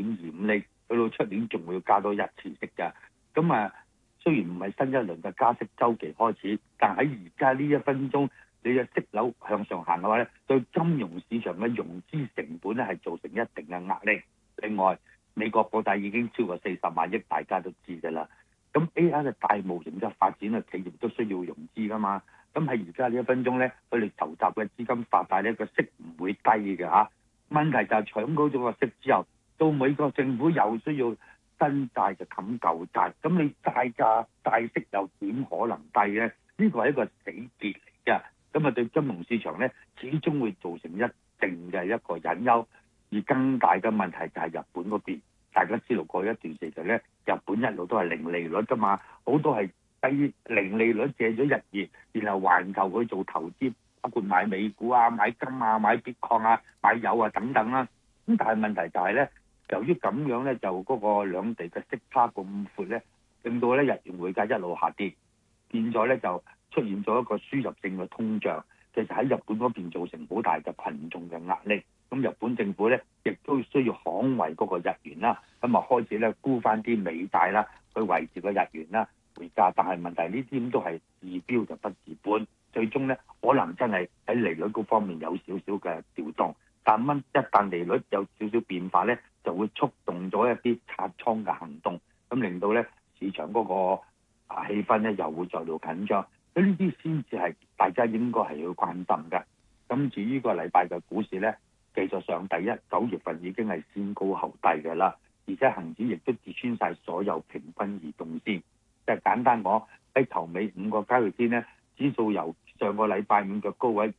0.25厘，去到出年仲會加多一次息㗎。咁啊，雖然唔係新一輪嘅加息週期開始，但喺而家呢一分鐘，你嘅息率向上行嘅話咧，對金融市場嘅融資成本咧係造成一定嘅壓力。另外，美國國債已經超過40萬億，大家都知㗎啦。咁 AI 嘅大模型嘅發展嘅企業都需要融資㗎嘛。咁喺而家呢一分鐘咧，佢哋籌集嘅資金發債咧，個息唔會低嘅嚇。問題就係搶高咗個息之後，到美國政府又需要新債就冚舊債，咁你債息又點可能低咧？呢個係一個死結嚟嘅。咁啊，對金融市場咧，始終會造成一定嘅一個隱憂。而更大嘅問題就係日本嗰邊，大家知道過一段時間咧，日本一路都係零利率㗎嘛，好多係低零利率借咗日元，然後環球去做投資，包括買美股啊、買金啊、買bitcoin啊、買油啊等等啦。咁但係問題就係咧，由於咁樣咧，就嗰個兩地嘅息差咁闊咧，令到咧日元匯價一路下跌，變咗咧就出現咗一個輸入性嘅通脹，其實喺日本嗰邊造成好大嘅群眾嘅壓力。咁日本政府咧亦都需要捍衞嗰個日元啦，咁啊開始咧沽翻啲美債啦，去維持個日元啦匯價。但係問題呢啲咁都係治標就不治本，最終咧可能真係喺利率嗰方面有少少嘅調動，但一旦利率有少少變化咧，就會觸動咗一啲拆倉嘅行動，咁令到咧市場嗰個氣氛咧又會再度緊張。咁呢啲先至係大家應該係要關心嘅。咁至於個禮拜嘅股市咧，技術上第一9月份已經係先高後低嘅啦，而且恆指亦都跌穿晒所有平均移動線。即係簡單講，喺頭尾5個交易天呢，指數由上個禮拜五嘅高位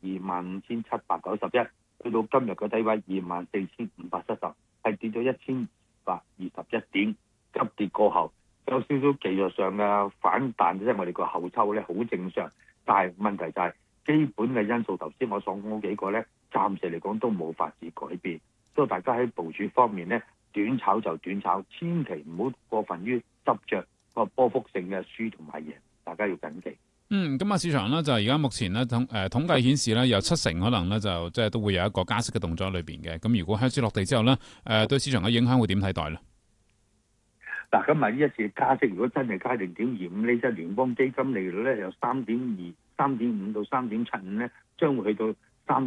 25,791，去到今日嘅低位24,570，係跌咗1,121點，急跌過後有少少技術上嘅反彈，即係我哋個後抽咧好正常。但係問題就係基本嘅因素，頭先我所講嗰幾個咧，暫時嚟講都冇法子改變，所以大家喺部署方面咧，短炒就短炒，千祈唔好過分於執着個波幅性嘅輸同埋贏，大家要謹記。 咁啊，市場咧就而家目前咧統計顯示咧，有70%可能咧就即係都會有一個加息嘅動作喺裏邊嘅。咁如果開始落地之後咧，對市場嘅影響會點睇待咧？ 嗱，今日呢一次加息，如果真係加0.25厘，即係聯邦基金利率咧由3.2、3.5到3.75咧，將會去到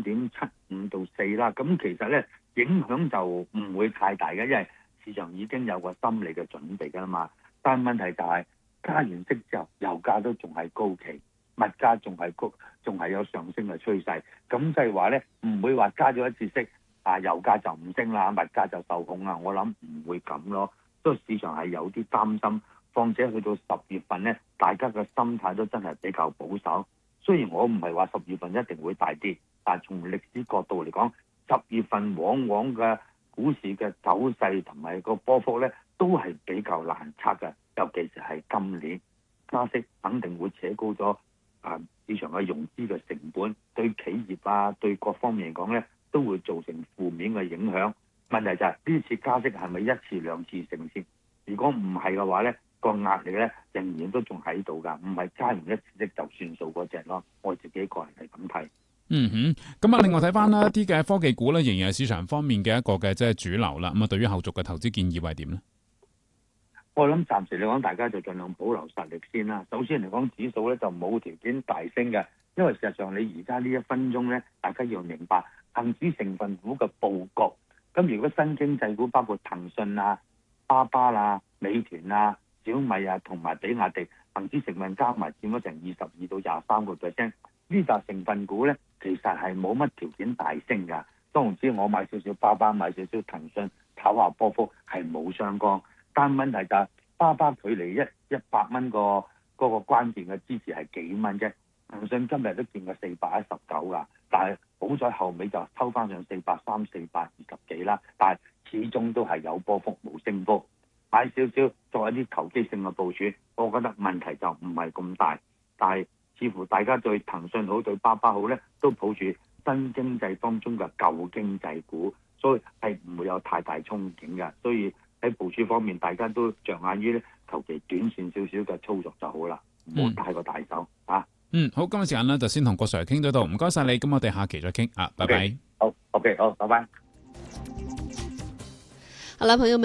3.75到4啦。咁其實咧影響就唔會太大嘅，因為市場已經有個心理嘅準備㗎啦嘛。但係問題就係加完息之後，油價都仲係高企，物價仲係高，仲係有上升嘅趨勢。咁即係話咧，唔會話加咗一次息，油價就唔升啦，物價就受控啦。我諗唔會咁咯。所以市場係有啲擔心，況且去到10月份咧，大家嘅心態都真係比較保守。雖然我唔係話10月份一定會大跌，但係從歷史角度嚟講，10月份往往嘅股市嘅走勢同埋個波幅咧，都係比較難測嘅。尤其是係今年加息，肯定會扯高咗市場嘅融資嘅成本，對企業啊，對各方面嚟講咧，都會造成負面嘅影響。問題就係呢次加息係咪一次兩次性先？如果唔係嘅話咧，個壓力咧仍然都仲喺度㗎，唔係加完一次息就算數嗰隻咯。我自己個人係咁睇。 咁啊，另外睇翻啦，一啲嘅科技股咧，仍然係市場方面嘅一個嘅即係主流啦。咁啊，對於後續嘅投資建議係點咧？ 我諗暫時嚟講，大家就盡量保留實力先啦。首先嚟講，指數咧就冇條件大升嘅，因為事實上你而家呢一分鐘咧，大家要明白恒指成分股嘅佈局。咁如果新經濟股包括騰訊啊、巴巴啦、美團啊、小米啊同埋比亞迪，恒指成分加埋佔咗成22到23%，呢紮成分股咧其實係冇乜條件大升㗎。當然之我買少少巴巴，買少少騰訊，炒下波幅係冇相干。但問題就係巴巴距離100蚊嗰個關鍵嘅支持係幾蚊啫。騰訊今日都見過419㗎，但係好在後尾就抽翻上430、420幾啦。但係始終都係有波幅冇升幅，買少少作為一啲投機性嘅部署，我覺得問題就唔係咁大。但係似乎大家對騰訊好、對巴巴好咧，都抱住新經濟當中嘅舊經濟股，所以係唔會有太大憧憬嘅。所以喺部署方面，大家都着眼於咧，求其短線少少嘅操作就好啦，唔好太過大手啊。 好，今日時間咧就先同郭 Sir 傾到度，唔該晒你，咁我哋下期再傾啊，拜拜。 好，OK，好，拜拜。 好了，朋友們。